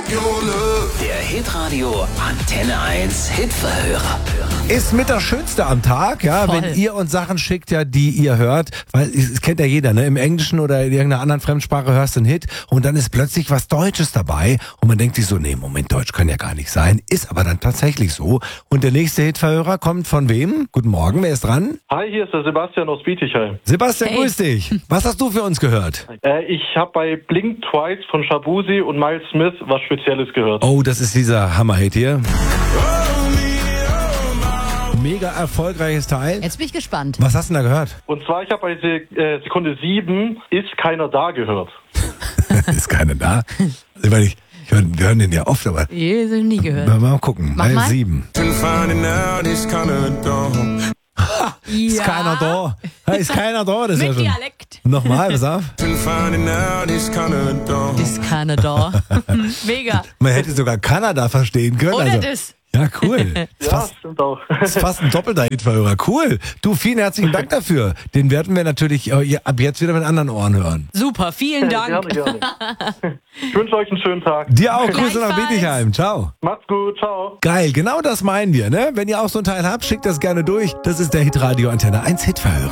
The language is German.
Der Hitradio Antenne 1 Hitverhörer. Ist mit das Schönste am Tag, ja, Voll. wenn ihr uns Sachen schickt, ja, die ihr hört, weil es kennt ja jeder, ne? Im Englischen oder in irgendeiner anderen Fremdsprache hörst du einen Hit und dann ist plötzlich was Deutsches dabei und man denkt sich so, nee, Moment, Deutsch kann ja gar nicht sein, ist aber dann tatsächlich so. Und der nächste Hitverhörer kommt von wem? Guten Morgen, wer ist dran? Hi, hier ist der Sebastian aus Bietigheim. Sebastian, Hey. grüß dich. Was hast du für uns gehört? Ich habe bei Blink Twice von Shabuzi und Miles Smith was Spezielles gehört. Oh, das ist dieser Hammer-Hit hier. Mega erfolgreiches Teil. Jetzt bin ich gespannt. Was hast du denn da gehört? Und zwar, ich habe bei Sekunde 7 ist keiner da gehört. Ist keiner da? Also, weil wir hören den ja oft, aber Je, sind nie gehört. mal gucken. Mach mal. 7. Ist keiner da. Ist keiner da, das ist ja Mit schon. Dialekt. Nochmal, pass auf. Ist keiner da. Mega. Man hätte sogar Kanada verstehen können. Oder also. das. Ja, cool. Ja, stimmt auch. Das ist fast ein doppelter Hitverhörer. Cool. Du, vielen herzlichen Dank dafür. Den werden wir natürlich ab jetzt wieder mit anderen Ohren hören. Super, vielen Dank. Gerne. Ich wünsche euch einen schönen Tag. Dir auch. Grüße nach Gleichfalls. Bietigheim. Ciao. Macht's gut, ciao. Geil, genau das meinen wir, ne? Wenn ihr auch so ein Teil habt, schickt das gerne durch. Das ist der Hitradio Antenne 1 Hitverhörer.